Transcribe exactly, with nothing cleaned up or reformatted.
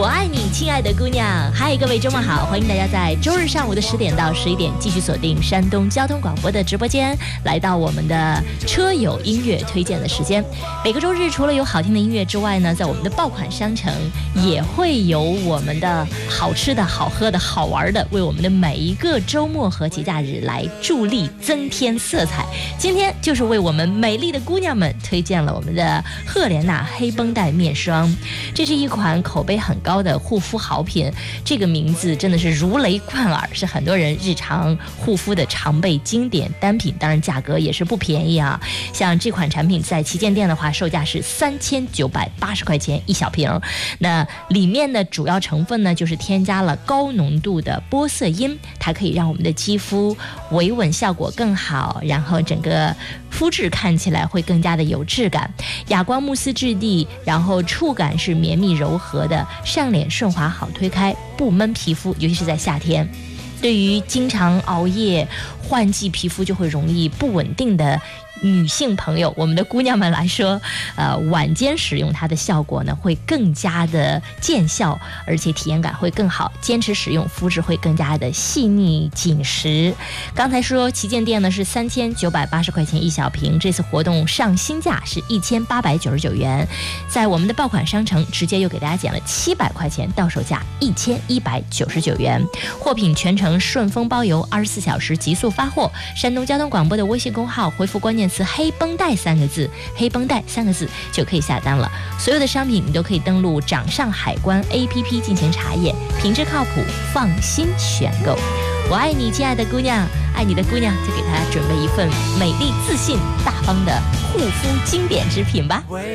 我爱你，亲爱的姑娘。嗨，各位周末好，欢迎大家在周日上午的十点到十一点继续锁定山东交通广播的直播间，来到我们的车友音乐推荐的时间。每个周日除了有好听的音乐之外呢，在我们的爆款商城也会有我们的好吃的好喝的好玩的，为我们的每一个周末和节假日来助力增添色彩。今天就是为我们美丽的姑娘们推荐了我们的赫莲娜黑绷带面霜，这是一款口碑很高的护肤好品，这个名字真的是如雷贯耳，是很多人日常护肤的常备经典单品，当然价格也是不便宜啊。像这款产品在旗舰店的话，售价是三千九百八十块钱一小瓶，那里面的主要成分呢，就是添加了高浓度的玻色因，它可以让我们的肌肤维稳效果更好，然后整个肤质看起来会更加的有质感，哑光慕斯质地，然后触感是绵密柔和的，上脸顺滑好推开，不闷皮肤，尤其是在夏天。对于经常熬夜换季皮肤就会容易不稳定的女性朋友，我们的姑娘们来说，呃，晚间使用它的效果呢会更加的见效，而且体验感会更好，坚持使用肤质会更加的细腻紧实。刚才说旗舰店呢是三千九百八十块钱一小瓶，这次活动上新价是一千八百九十九元，在我们的爆款商城直接又给大家减了七百块钱，到手价一千一百九十九元。货品全程顺丰包邮，二十四小时极速发货。山东交通广播的微信公号回复关键词黑绷带三个字，黑绷带三个字就可以下单了。所有的商品你都可以登录掌上海关 A P P 进行查验，品质靠谱，放心选购。我爱你，亲爱的姑娘，爱你的姑娘就给她准备一份美丽、自信、大方的护肤经典之品吧。